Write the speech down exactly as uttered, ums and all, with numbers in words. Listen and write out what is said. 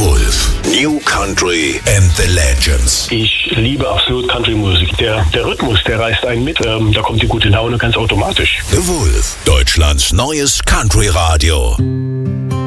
Wolf. New Country and the Legends. Ich liebe absolut Country-Musik. Der, der Rhythmus, der reißt einen mit. Ähm, da kommt die gute Laune ganz automatisch. The Wolf, Deutschlands neues Country-Radio.